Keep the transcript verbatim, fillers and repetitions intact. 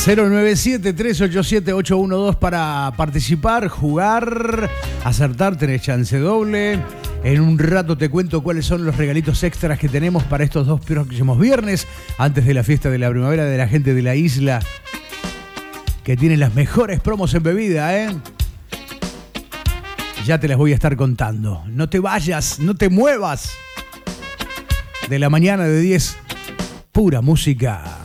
cero nueve siete, tres ocho siete, ocho uno dos para participar, jugar, acertar, tenés chance doble. En un rato te cuento cuáles son los regalitos extras que tenemos para estos dos próximos viernes, antes de la fiesta de la primavera de la gente de la isla, que tiene las mejores promos en bebida, ¿eh? Ya te las voy a estar contando. No te vayas, no te muevas. De la mañana de diez, pura música.